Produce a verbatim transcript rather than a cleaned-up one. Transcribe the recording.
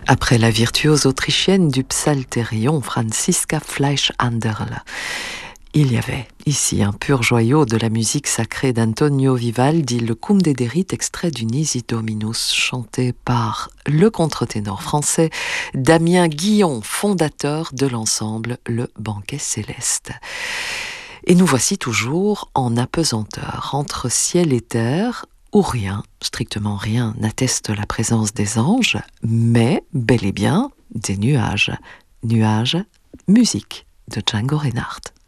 après la virtuose autrichienne du psalterion Franziska Fleisch-Anderle. Il y avait ici un pur joyau de la musique sacrée d'Antonio Vivaldi, le Cum Dederit, extrait du Nisi Dominus, chanté par le contre-ténor français Damien Guillon, fondateur de l'ensemble Le Banquet Céleste. Et nous voici toujours en apesanteur, entre ciel et terre, où rien, strictement rien, n'atteste la présence des anges, mais bel et bien des nuages. Nuages, musique de Django Reinhardt.